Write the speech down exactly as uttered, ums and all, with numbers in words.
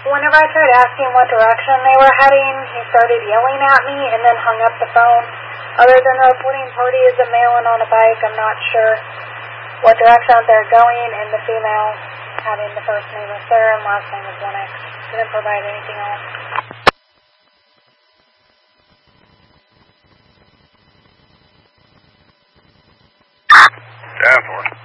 Whenever I tried asking what direction they were heading, he started yelling at me and then hung up the phone. Other than the reporting party is a male and on a bike, I'm not sure what direction they're going, and the female having the first name is Sarah and last name is Lennox. Didn't provide anything else. ten four.